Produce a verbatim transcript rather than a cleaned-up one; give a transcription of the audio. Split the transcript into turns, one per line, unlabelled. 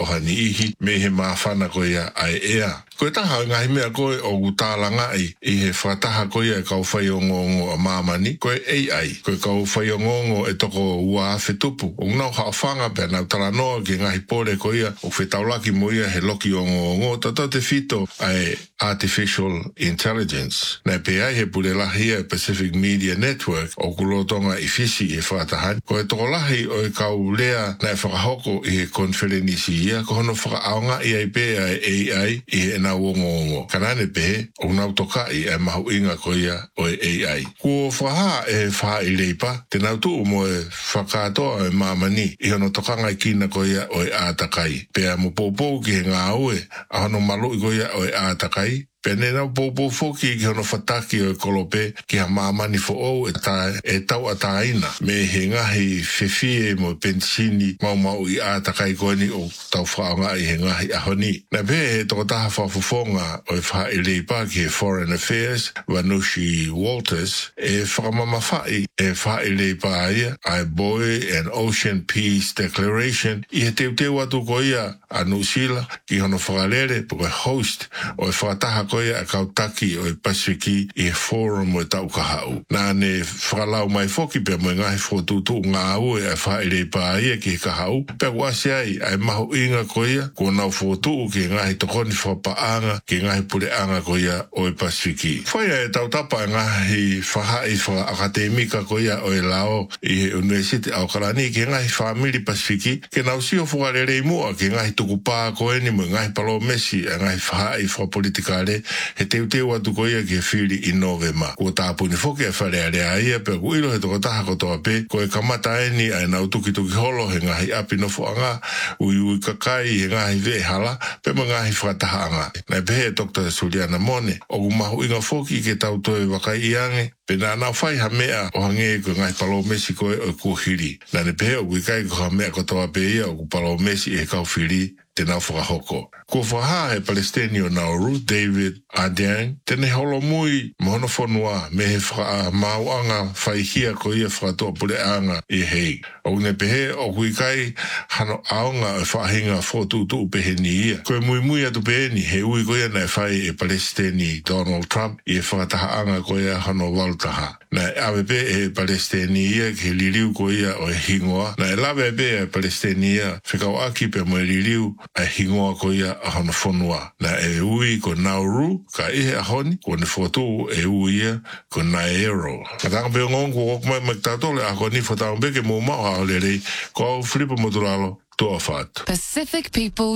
hani ihi me he mawhana ko ia ai ea. Koe taha ngahi mea koe o utālanga i i he whataha koe e kau whai o ngongo a mamani, koe A I, koe kau whai o ngongo e toko ua awhi tupu. O ngau hao whanga pe nau taranoa ki ngahi pore ko ia o whetaulaki mo ia he loki o ngongo, tato te whito ai Artificial Intelligence. Nei pe ai he pule lahi e Pacific Media Network o kulotonga i fisi e whatahan. Koe toko lahi o e kau lea nei whakahoko i he konferenisi ia, ko hono whakaaonga i ai pe ai A I i he na wongo kanane pe o nau toka i e mahu inga ko ia o e A I. Ko whaha e wha i leipa, te nau tu mo e whakatoa e mamani i hono tokanga i kina ko ia o e ātakai. Pea mo pōpou ki he ngā ue, a hono malu i ko ia o e ātakai. Pene nau pōpou foki ki hono whataki o e kolope ki ha mamani fo o e, ta, e tau a taina. Me he ngahi whewhie mo pensini mau mau i ātakai koeni o tau whaonga i he ngahi ahoni. Na pe he toko taha whawhawhonga o e wha i leipa ki he Foreign Affairs, Vanushi Walters, e whakamama whai e wha i leipa ia, ai Boy and Ocean Peace Declaration, i he teu teu atu ko ia a Nusila ki hono whakalere po e host o e whataha koe a kautaki o e Pasifiki i e forum o e tau kahau. Nā ne whakalau mai foki pe mo ngahi whotutu ngā ue a whaere pa ia ki he kahau. Pe wasi ai ai mahu inga ko ia ko nau whotu ki ngahi tokoni whapaanga ki ngahi pure anga ko ia o e Pasifiki. Whaia e tau tapa ngahi whahai wha akademika ko ia o e lao i he University au Karani ki ngahi whamiri Pasifiki ke nau sio whakarere mua ki ngahi tukupā ko eni mo ngahi palo mesi a ngahi whahai wha politikare he teu teu atu ko ia ki he whiri i novema. Ko tāpuni whoki e whare area ia pe ku ilo he toko taha ko toa pe ko e kamata eni ai nau tuki tuki holo he ngahi api no fuanga ui ui kakai he ngahi ve hala pe ma ngahi whataha anga. Nai pe he Doctor Suliana Mone o kumahu inga whoki ke tau toe wakai iange pe nā nau whai ha mea o hange ko ngahi palo mesi ko e o kuhiri. Nane pe he o kuikai ko ha mea ko toa pe ia o ku palo mesi e kau whiri te nau whakahoko. Ko whaha he Palestinio Nauru, David Adiang, tene holo mui mohono whanua me he whaka mauanga whaihia ko ia whakatoa pule anga i hei. O ne pehe o kuikai hano aonga e whahinga whotutu pehe ni ia. Koe mui mui atu pehe ni he ui ko ia nei whai e Palestini Donald Trump i e whakataha anga ko ia hano waltaha. Na awe pe e Palestini ia ki he liriu ko ia o e hingoa. Na e lawe pe e Palestini ia whikau aki pe mo e liriu a hingoa ko ia a hono whanua. Na e ui ko Nauru, ka ihe a honi, ko ne whotu e ui ia ko Naero. Ka tanga pe ngongu o kumai maktatole a ko ni whatau beke mo maha o le rei, ko au flipa moturalo toa whātu.
Pacific People